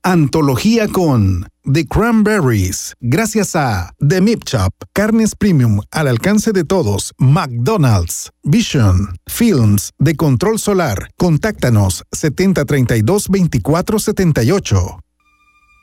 Antología con The Cranberries, gracias a The Meat Shop, carnes premium al alcance de todos, McDonald's, Vision, Films de Control Solar. Contáctanos 7032-2478.